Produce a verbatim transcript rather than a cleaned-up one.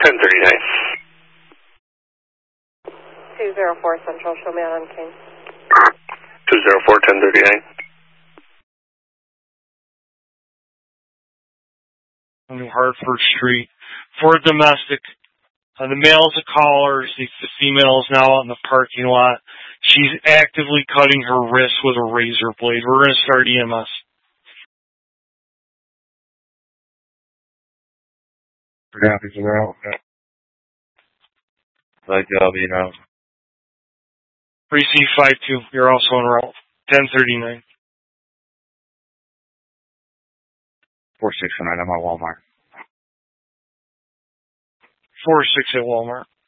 ten thirty-nine. two zero four Central, show me out on King. two zero four, ten thirty-nine. On New Hartford Street. For domestic. Uh, the male's a caller. The, the female is now out in the parking lot. She's actively cutting her wrist with a razor blade. We're going to start E M S. Pretty happy for that. Okay. Like, uh, you know. Receive five two. You're also en route. ten thirty-nine. four six nine, I'm at Walmart. four six at Walmart.